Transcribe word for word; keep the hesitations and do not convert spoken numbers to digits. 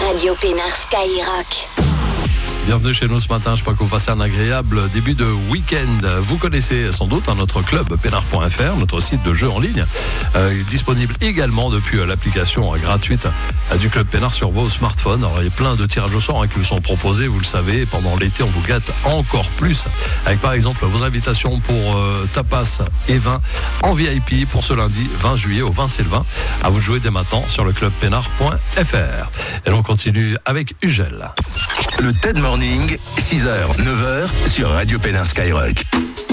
Radio Pénard Skyrock. Bienvenue chez nous ce matin, je crois que vous passez un agréable début de week-end. Vous connaissez sans doute hein, notre club pénard point f r, notre site de jeux en ligne, euh, disponible également depuis euh, l'application euh, gratuite euh, du Club Pénard sur vos smartphones. Alors, il y a plein de tirages au sort hein, qui vous sont proposés, vous le savez, et pendant l'été on vous gâte encore plus, avec par exemple vos invitations pour euh, tapas et vin en V I P pour ce lundi vingt juillet au vingt Sylvain. À vous de jouer dès maintenant sur le club pénard point f r. Et l'on continue avec Ugel. Le T E D Morning, six heures, neuf heures sur Radio Pénard Skyrock.